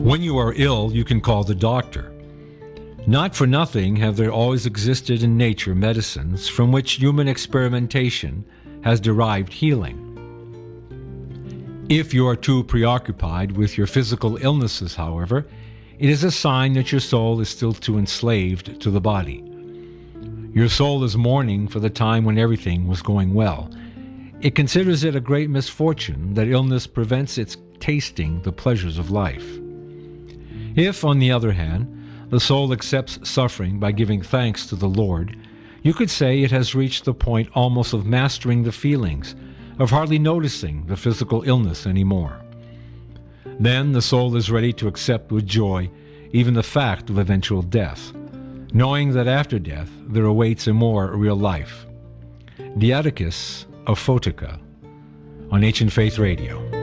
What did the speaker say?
When you are ill, you can call the doctor. Not for nothing have there always existed in nature medicines from which human experimentation has derived healing. If you are too preoccupied with your physical illnesses, however, it is a sign that your soul is still too enslaved to the body. Your soul is mourning for the time when everything was going well. It considers it a great misfortune that illness prevents its tasting the pleasures of life. If, on the other hand, the soul accepts suffering by giving thanks to the Lord, you could say it has reached the point almost of mastering the feelings, of hardly noticing the physical illness anymore. Then the soul is ready to accept with joy even the fact of eventual death, knowing that after death there awaits a more real life. Diaticus of Photica on Ancient Faith Radio.